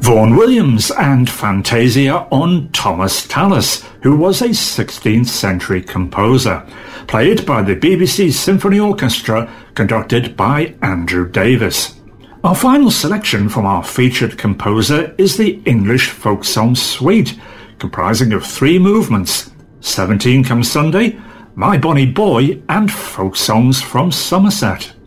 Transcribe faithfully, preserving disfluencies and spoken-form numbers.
Vaughan Williams and Fantasia on Thomas Tallis, who was a sixteenth century composer, played by the B B C Symphony Orchestra, conducted by Andrew Davis. Our final selection from our featured composer is the English Folk Song Suite, comprising of three movements: seventeen Come Sunday, My Bonny Boy, and Folk Songs from Somerset.